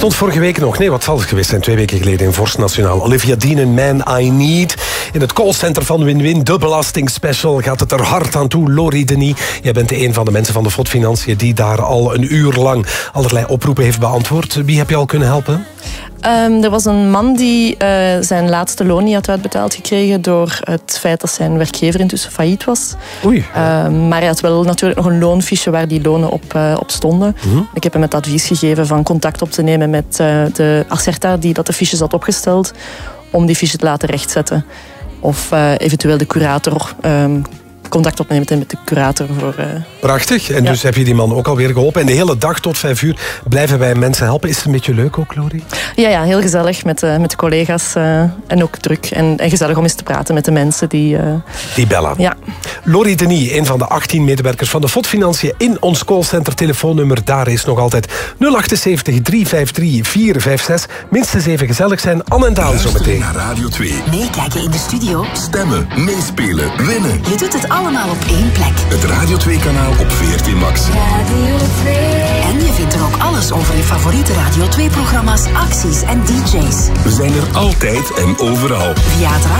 stond vorige week nog, nee, wat zal het geweest zijn, 2 weken geleden in Vorst Nationaal. Olivia Dean, Man I Need. In het callcenter van Win-Win, de belastingspecial, gaat het er hard aan toe. Lori Denis, jij bent een van de mensen van de FOD Financiën die daar al een uur lang allerlei oproepen heeft beantwoord. Wie heb je al kunnen helpen? Er was een man die zijn laatste loon niet had uitbetaald gekregen door het feit dat zijn werkgever intussen failliet was. Oei. Maar hij had wel natuurlijk nog een loonfiche waar die lonen op stonden. Mm-hmm. Ik heb hem het advies gegeven van contact op te nemen met de Acerta die dat de fiches had opgesteld, om die fiche te laten rechtzetten. Of eventueel de curator contact opnemen met de curator. Prachtig. En dus heb je die man ook alweer geholpen. En de hele dag tot 5 uur blijven wij mensen helpen. Is het een beetje leuk ook, Lori? Ja, heel gezellig met de collega's. En ook druk. En gezellig om eens te praten met de mensen die bellen. Ja. Lori Denis, een van de 18 medewerkers van de FOD Financiën in ons callcenter. Telefoonnummer daar is nog altijd 078 353 456. Minstens even gezellig zijn. Anne en Daan zometeen. Naar Radio 2. Meekijken in de studio. Stemmen, meespelen, winnen. Je doet het allemaal op één plek. Het Radio 2-kanaal op VRT Max. Radio 2. En je vindt er ook alles over je favoriete Radio 2-programma's, acties en DJ's. We zijn er altijd en overal. Via het